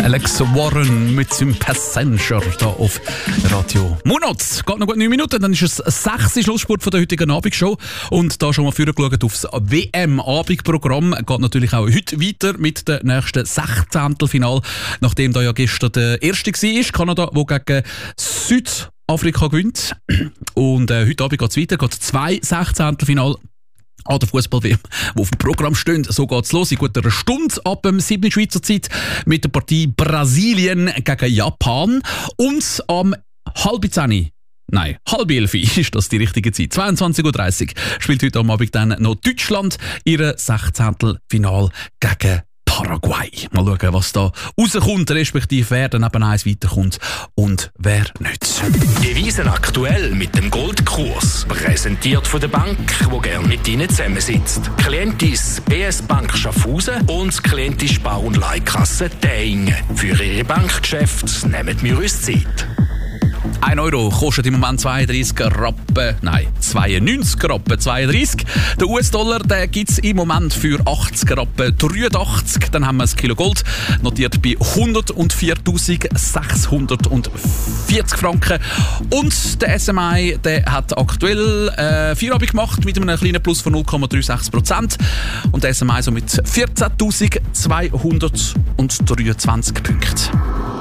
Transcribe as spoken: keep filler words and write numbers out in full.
Der Alex Warren mit seinem Passenger hier auf Radio Monat. Geht noch gut neun Minuten, dann ist es sechste Schlussspurt von der heutigen Abendshow. Und da schon mal vorgeschaut aufs W M-Abendprogramm. Geht natürlich auch heute weiter mit dem nächsten Sechzehntelfinal. Nachdem da ja gestern der erste war, Kanada, der gegen Südafrika gewinnt. Und äh, heute Abend geht es weiter, geht zwei Sechzehntelfinale an der Fußball-W M, die auf dem Programm stehen. So geht es los in gut einer Stunde ab dem siebten Schweizer Zeit mit der Partie Brasilien gegen Japan. Und am halb zehn, nein, halb elf ist das die richtige Zeit. zweiundzwanzig Uhr dreißig spielt heute am Abend dann noch Deutschland ihre Sechzehntelfinal gegen Paraguay. Mal schauen, was da rauskommt, respektive wer dann eben eins weiterkommt und wer nicht. Devisen aktuell mit dem Goldkurs. Präsentiert von der Bank, die gerne mit Ihnen zusammensitzt. Klientis B S Bank Schaffhausen und Klientis Spar- und Leihkasse Däingen. Für Ihre Bankgeschäfte nehmen wir uns Zeit. ein Euro kostet im Moment zweiunddreißig Rappen, nein, zweiundneunzig Rappen, zweiunddreißig. Der U S-Dollar, den gibt es im Moment für achtzig Rappen, dreiundachtzig. Dann haben wir das Kilo Gold, notiert bei hundertvierzig Franken. Und der S M I, der hat aktuell äh, Feierabend gemacht mit einem kleinen Plus von null Komma sechsunddreißig Prozent. Und der S M I so mit vierzehntausendzweihundertdreiundzwanzig Punkten.